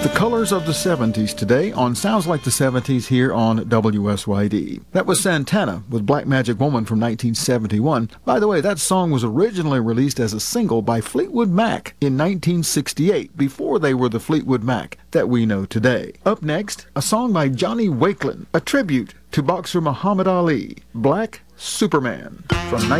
Colors of the 70s today on Sounds Like the 70s here on WSYD. That was Santana with Black Magic Woman from 1971. By the way, that song was originally released as a single by Fleetwood Mac in 1968, before they were the Fleetwood Mac that we know today. Up next, a song by Johnny Wakelin, a tribute to boxer Muhammad Ali, Black Superman from